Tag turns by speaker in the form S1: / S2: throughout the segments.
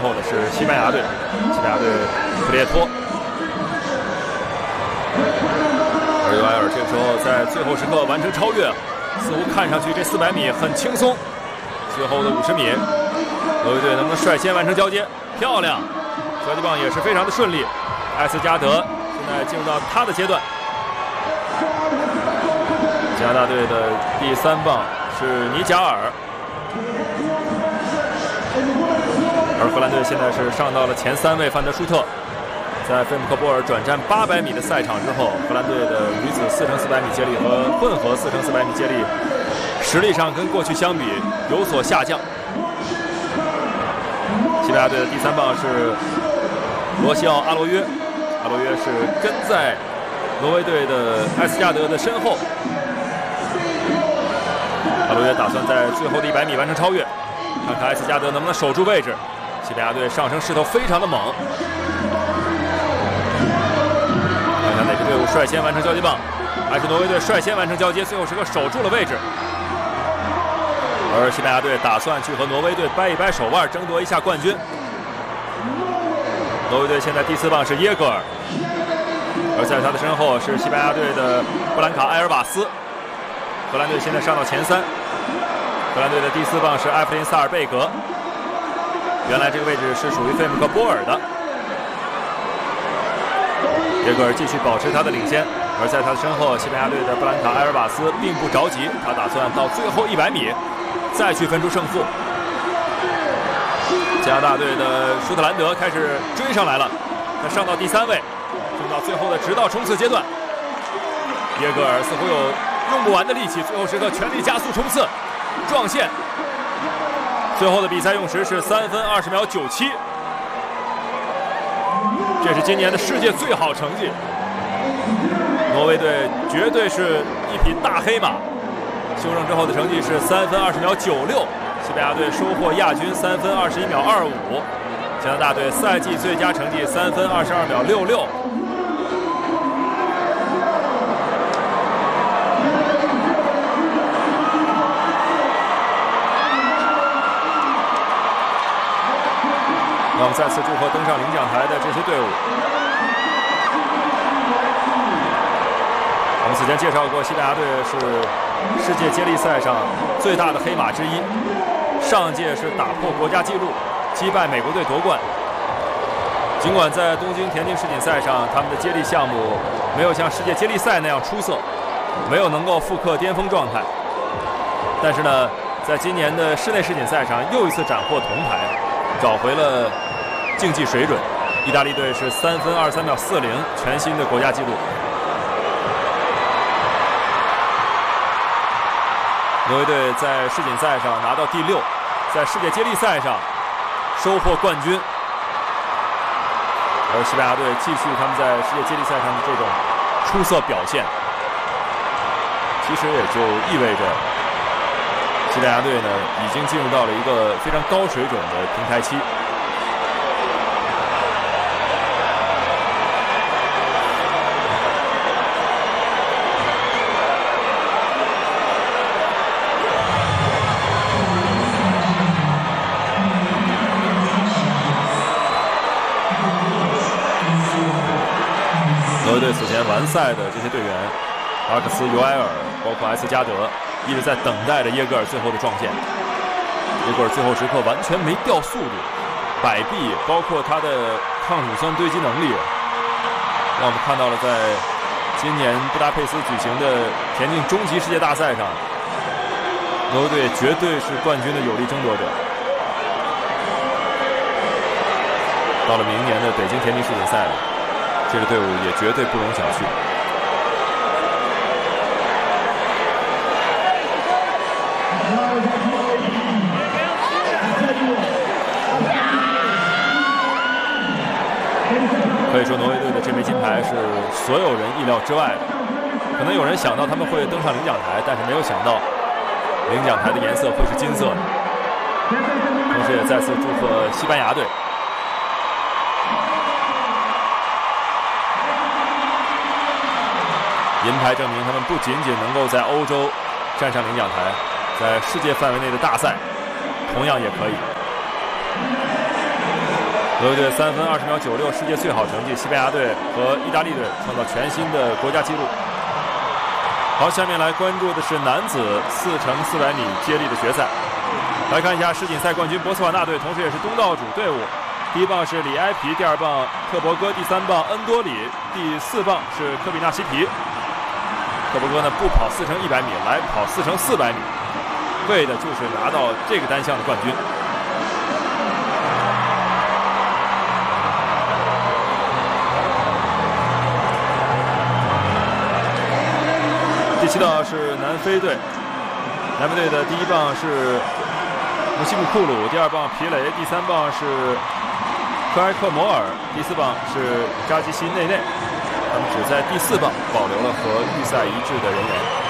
S1: 后的是西班牙队，西班牙队普列托。而尤埃尔这个时候在最后时刻完成超越，似乎看上去这400米很轻松。最后的50米，挪威队能不能率先完成交接？漂亮，交接棒也是非常的顺利。埃斯加德现在进入到他的阶段。加拿大队的第3棒是尼贾尔，而荷兰队现在是上到了前3位范德舒特。在费姆克波尔转战800米的赛场之后，荷兰队的女子4x400米接力和混合4x400米接力实力上跟过去相比有所下降。西班牙队的第3棒是罗西奥·阿罗约，阿罗约是跟在挪威队的埃斯加德的身后。阿罗约打算在最后的100米完成超越，看看埃斯加德能不能守住位置。西班牙队上升势头非常的猛，看看哪支队伍率先完成交接棒，还是挪威队率先完成交接，最后时刻守住了位置。而西班牙队打算去和挪威队掰一掰手腕，争夺一下冠军。挪威队现在第4棒是耶格尔，而在他的身后是西班牙队的布兰卡·埃尔瓦斯。荷兰队现在上到前3，荷兰队的第4棒是埃弗林·萨尔贝格，原来这个位置是属于费姆克波尔的。耶格尔继续保持他的领先，而在他的身后，西班牙队的布兰卡·埃尔瓦斯并不着急，他打算到最后100米再去分出胜负。加拿大队的舒特兰德开始追上来了，他上到第3位，冲到最后的直道冲刺阶段。耶格尔似乎有用不完的力气，最后时刻全力加速冲刺，撞线。最后的比赛用时是3分20秒97，这是今年的世界最好成绩。挪威队绝对是一匹大黑马，修正之后的成绩是3分20秒96。西班牙队收获亚军3分21秒25，加拿大队赛季最佳成绩3分22秒66。那我们再次祝贺登上领奖台的这些队伍。我们此前介绍过，西班牙队是世界接力赛上最大的黑马之一。上届是打破国家纪录，击败美国队夺冠。尽管在东京田径世锦赛上，他们的接力项目没有像世界接力赛那样出色，没有能够复刻巅峰状态，但是呢，在今年的室内世锦赛上又一次斩获铜牌，找回了竞技水准。意大利队是3分23秒40，全新的国家纪录。挪威队在世锦赛上拿到第6，在世界接力赛上收获冠军。而西班牙队继续他们在世界接力赛上的这种出色表现，其实也就意味着西班牙队呢已经进入到了一个非常高水准的平台期。挪威队此前完赛的这些队员，阿尔克斯、尤埃尔，包括埃斯加德，一直在等待着耶格尔最后的撞线。耶格尔最后时刻完全没掉速度，摆臂，包括他的抗乳酸堆积能力，让我们看到了在今年布达佩斯举行的田径终极世界大赛上，挪威队绝对是冠军的有力争夺者。到了明年的北京田径世锦赛，这个队伍也绝对不容小觑。可以说，挪威队的这枚金牌是所有人意料之外的。可能有人想到他们会登上领奖台，但是没有想到领奖台的颜色会是金色的。同时，也再次祝贺西班牙队。银牌证明他们不仅仅能够在欧洲站上领奖台，在世界范围内的大赛同样也可以。 德国队3分20秒96，世界最好成绩。西班牙队和意大利队创造全新的国家纪录。好，下面来关注的是男子4x400米接力的决赛。来看一下世锦赛冠军博斯瓦纳队，同时也是东道主队伍。第一棒是里埃皮，第二棒特伯戈，第三棒恩多里，第四棒是科比纳西皮。特伯戈呢不跑4x100米，来跑4x400米，为的就是拿到这个单项的冠军。第7道是南非队，南非队的第一棒是穆西姆库鲁，第二棒皮雷，第三棒是科埃克摩尔，第四棒是扎基西内内。他们只在第4棒保留了和预赛一致的人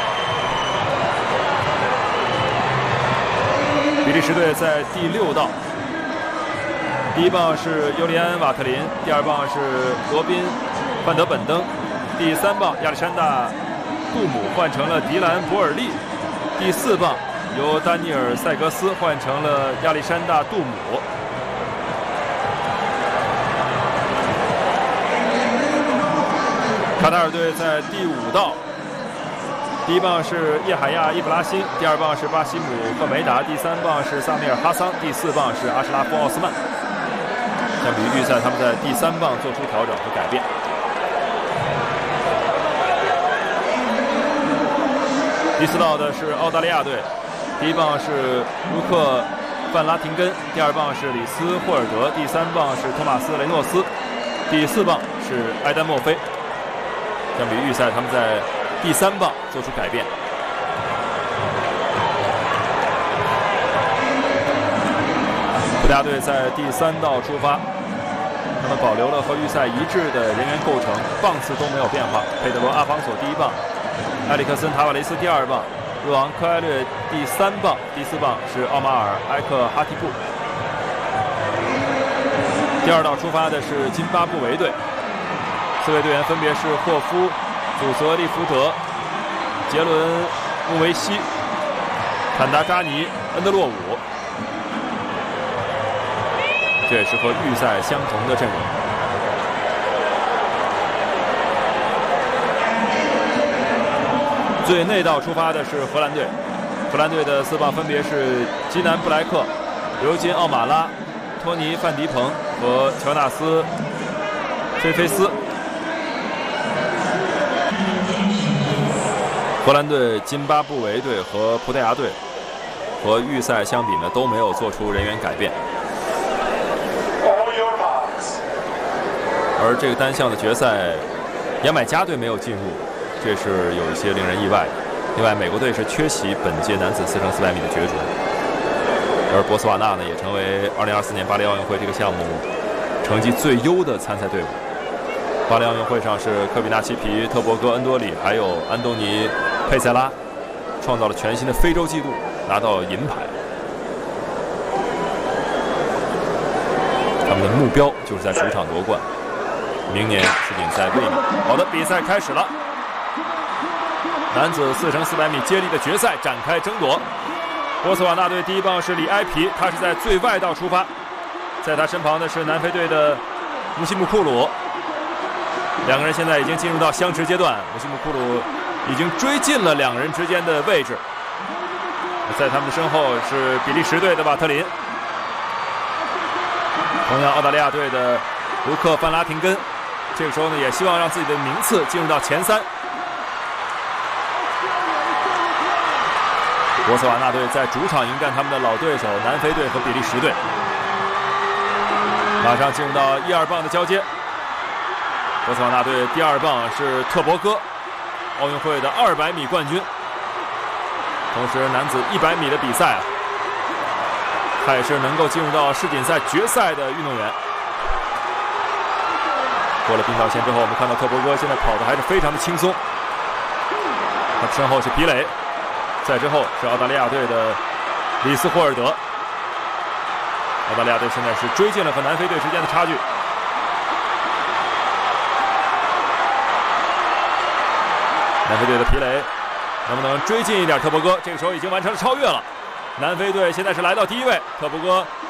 S1: 员。比利时队在第6道，第一棒是尤利安·瓦特林，第二棒是罗宾·范德本登，第三棒亚历山大杜姆换成了迪兰·博尔利，第4棒由丹尼尔·塞格斯换成了亚历山大杜姆。卡塔尔队在第5道，第一棒是叶海亚·伊布拉辛，第二棒是巴西姆·赫梅达，第三棒是萨米尔·哈桑，第4棒是阿什拉夫·奥斯曼。相比于预赛，他们在第3棒做出调整和改变。第4道的是澳大利亚队，第一棒是卢克·范拉廷根，第二棒是里斯·霍尔德，第三棒是托马斯·雷诺斯，第4棒是埃丹·墨菲。相比预赛，他们在第3棒做出改变。葡萄牙队在第3道出发，他们保留了和预赛一致的人员构成，棒次都没有变化。佩德罗·阿方索第一棒，埃里克森·塔瓦雷斯第二棒，若昂·科埃略第3棒，第4棒是奥马尔·埃克哈蒂布。第2道出发的是津巴布韦队。4位队员分别是霍夫、祖泽利福德、杰伦·穆维西、坎达扎尼、恩德洛伍。这也是和预赛相同的阵容。最内道出发的是荷兰队，荷兰队的4棒分别是基南·布莱克、尤金·奥马拉、托尼·范迪彭和乔纳斯·菲菲斯。荷兰队、津巴布韦队和葡萄牙队和预赛相比呢，都没有做出人员改变。而这个单项的决赛，牙买加队没有进入，这是有一些令人意外。另外，美国队是缺席本届男子4x400米的角逐，而博斯瓦纳呢，也成为2024年巴黎奥运会这个项目成绩最优的参赛队伍。巴黎奥运会上是科比纳西皮、特伯戈、恩多里还有安东尼佩塞拉创造了全新的非洲纪录，拿到银牌。他们的目标就是在主场夺冠，明年世锦赛卫冕。好的，比赛开始了，男子4x400米接力的决赛展开争夺。博斯瓦纳队第一棒是里埃皮，他是在最外道出发，在他身旁的是南非队的穆西姆库鲁。两个人现在已经进入到相持阶段，穆西姆库鲁已经追进了两人之间的位置。在他们的身后是比利时队的瓦特林，同样澳大利亚队的卢克·范拉廷根，这个时候呢也希望让自己的名次进入到前3。博斯瓦纳队在主场迎战他们的老对手南非队和比利时队，马上进入到1、2棒的交接。博斯瓦纳队第2棒是特伯戈，奥运会的200米冠军，同时男子100米的比赛他也是能够进入到世锦赛决赛的运动员。过了冰道线之后，我们看到特伯戈现在跑的还是非常的轻松。他身后是皮雷，再之后是澳大利亚队的里斯霍尔德。澳大利亚队现在是追进了和南非队之间的差距。南非队的皮雷能不能追进一点特伯戈？这个时候已经完成了超越了。南非队现在是来到第1位，特伯戈